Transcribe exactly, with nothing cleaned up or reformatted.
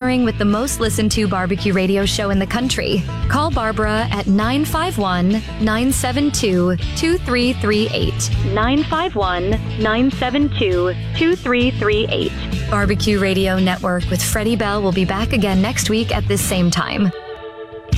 partnering with the most listened to barbecue radio show in the country. Call Barbara at nine five one, nine seven two, two three three eight. nine five one, nine seven two, two three three eight. Barbecue Radio Network with Freddie Bell will be back again next week at this same time.